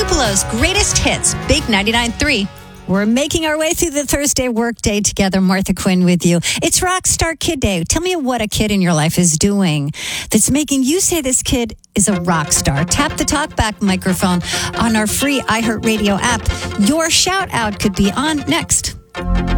Tupelo's greatest hits, Big 99.3. We're making our way through the Thursday workday together. Martha Quinn with you. It's Rockstar Kid Day. Tell me what a kid in your life is doing that's making you say this kid is a rock star. Tap the talkback microphone on our free iHeartRadio app. Your shout out could be on next.